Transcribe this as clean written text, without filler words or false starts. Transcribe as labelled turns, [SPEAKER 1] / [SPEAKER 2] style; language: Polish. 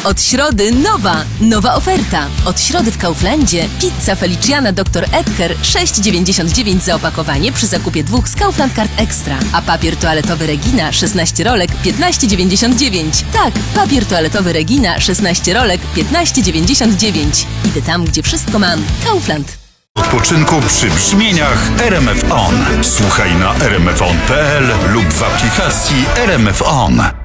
[SPEAKER 1] Od środy nowa oferta. Od środy w Kauflandzie pizza Feliciana Dr. Edgar 6,99 za opakowanie przy zakupie 2 z Kaufland Card Extra. A papier toaletowy Regina 16 rolek 15,99. Tak, papier toaletowy Regina 16 rolek 15,99. Idę tam, gdzie wszystko mam. Kaufland.
[SPEAKER 2] Odpoczynku przy brzmieniach RMF On. Słuchaj na rmfon.pl lub w aplikacji RMF On.